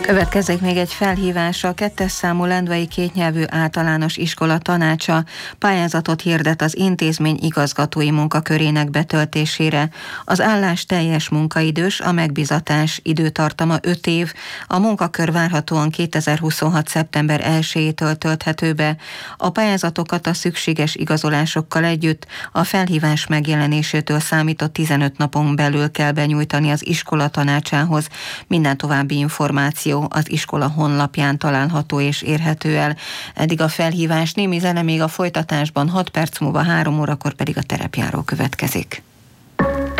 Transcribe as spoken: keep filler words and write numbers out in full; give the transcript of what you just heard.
Következik még egy felhívás. A kettes számú lendvai kétnyelvű általános iskola tanácsa pályázatot hirdet az intézmény igazgatói munkakörének betöltésére. Az állás teljes munkaidős, a megbízatás időtartama öt év, a munkakör várhatóan kétezer-huszonhat. szeptember elsejétől tölthető be. A pályázatokat a szükséges igazolásokkal együtt a felhívás megjelenésétől számított tizenöt napon belül kell benyújtani az iskola tanácsához. Minden további információ az iskola honlapján található és érhető el. Eddig a felhívás, némi zene még a folytatásban, hat perc múlva három órakor pedig a terepjáró következik.